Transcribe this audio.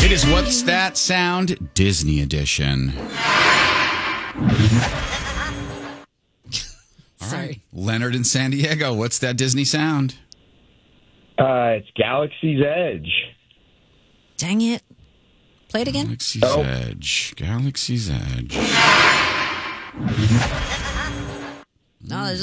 It is What's That Sound? Disney Edition. All right. Leonard in San Diego, what's that Disney sound? It's Galaxy's Edge. Dang it. Play it again. Galaxy's Edge. Galaxy's Edge. No, there's